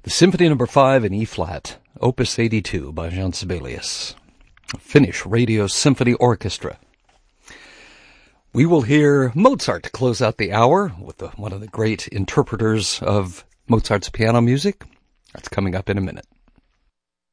The Symphony No. 5 in E-flat, Opus 82 by Jean Sibelius, Finnish Radio Symphony Orchestra. We will hear Mozart to close out the hour with one of the great interpreters of Mozart's piano music. That's coming up in a minute.